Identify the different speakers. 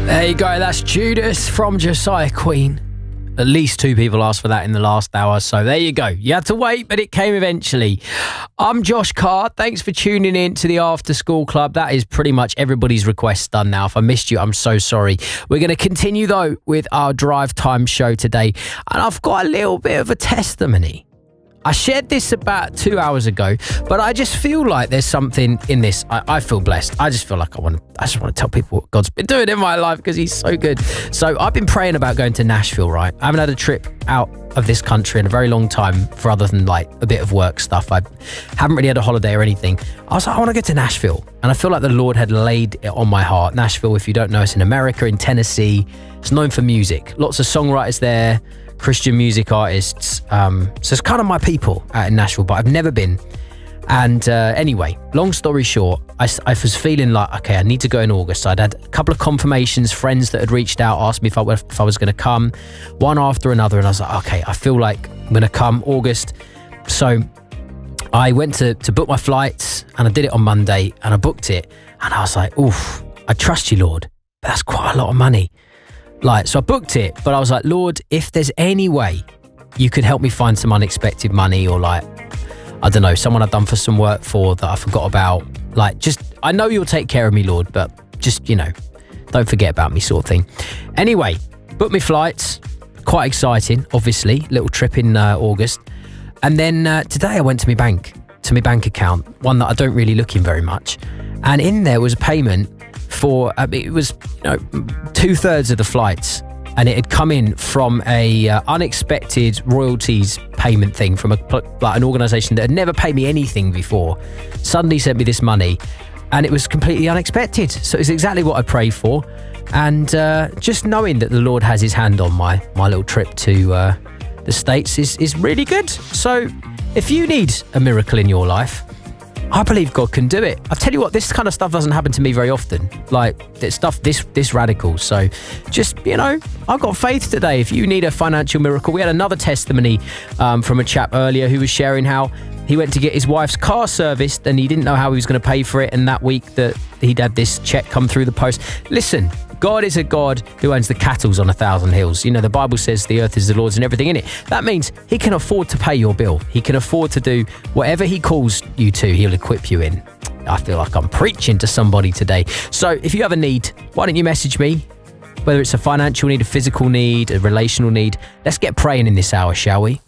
Speaker 1: There you go, that's Judas from Josiah Queen. At least 2 people asked for that in the last hour, so there you go. You had to wait, but it came eventually. I'm Josh Carr. Thanks for tuning in to the After School Club. That is pretty much everybody's request done now. If I missed you, I'm so sorry. We're going to continue, though, with our Drive Time show today, and I've got a little bit of a testimony. I shared this about 2 hours ago, but I just feel like there's something in this. I feel blessed. I just feel like I just want to tell people what God's been doing in my life because he's so good. So I've been praying about going to Nashville, right? I haven't had a trip out of this country in a very long time for other than like a bit of work stuff. I haven't really had a holiday or anything. I was like, I want to go to Nashville. And I feel like the Lord had laid it on my heart. Nashville, if you don't know, it's in America, in Tennessee. It's known for music. Lots of songwriters there. Christian music artists. So it's kind of my people out in Nashville, but I've never been. And anyway, long story short, I was feeling like, okay, I need to go in August. I'd had a couple of confirmations, friends that had reached out, asked me if I was going to come, one after another. And I was like, okay, I feel like I'm going to come August. So I went to book my flights and I did it on Monday and I booked it. And I was like, oof, I trust you, Lord, but that's quite a lot of money. So I booked it, but I was like, Lord, if there's any way you could help me find some unexpected money or I don't know, someone I've done for some work for that I forgot about, I know you'll take care of me, Lord, but just, don't forget about me sort of thing. Anyway, booked my flights, quite exciting, obviously, little trip in August. And then today I went to my bank account, one that I don't really look in very much. And in there was a payment for, it was 2/3 of the flights, and it had come in from a unexpected royalties payment thing from an organisation that had never paid me anything before. Suddenly sent me this money, and it was completely unexpected. So it's exactly what I prayed for, and just knowing that the Lord has his hand on my little trip to the States is really good. So if you need a miracle in your life, I believe God can do it. I tell you what, this kind of stuff doesn't happen to me very often. This radical. So just, I've got faith today. If you need a financial miracle, we had another testimony from a chap earlier who was sharing how he went to get his wife's car serviced and he didn't know how he was going to pay for it. And that week that he'd had this check come through the post. Listen, God is a God who owns the cattle on 1,000 hills. The Bible says the earth is the Lord's and everything in it. That means he can afford to pay your bill. He can afford to do whatever he calls you to, he'll equip you in. I feel like I'm preaching to somebody today. So if you have a need, why don't you message me? Whether it's a financial need, a physical need, a relational need, let's get praying in this hour, shall we?